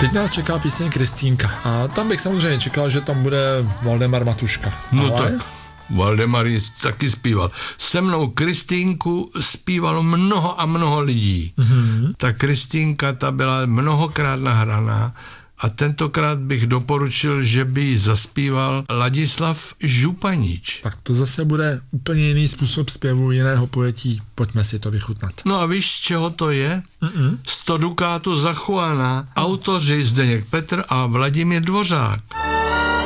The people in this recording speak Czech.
Teď nás čeká píseň Kristýnka a tam bych samozřejmě čekal, že tam bude Valdemar Matuška. No ale... tak, Valdemar taky zpíval. Se mnou Kristýnku zpívalo mnoho a mnoho lidí. Mm-hmm. Ta Kristýnka, ta byla mnohokrát nahraná a tentokrát bych doporučil, že by ji zaspíval Ladislav Županič. Tak to zase bude úplně jiný způsob zpěvu, jiného pojetí. Pojďme si to vychutnat. No a víš, čeho to je? 100 dukátů za Juana, autoři Zdeněk Petr a Vladimír Dvořák.